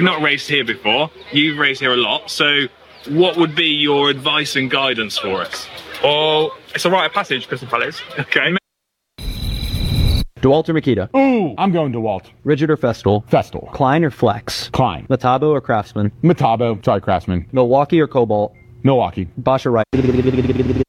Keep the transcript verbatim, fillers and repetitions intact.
not raced here before. You've raced here a lot. So what would be your advice and guidance for us? Oh, it's a rite of passage, Crystal Palace. Okay. DeWalt or Makita? Ooh, I'm going DeWalt. Rigid or Festool? Festool. Klein or Flex? Klein. Metabo or Craftsman? Metabo. Sorry, Craftsman. Milwaukee or Cobalt? Milwaukee. Bosch or Wright?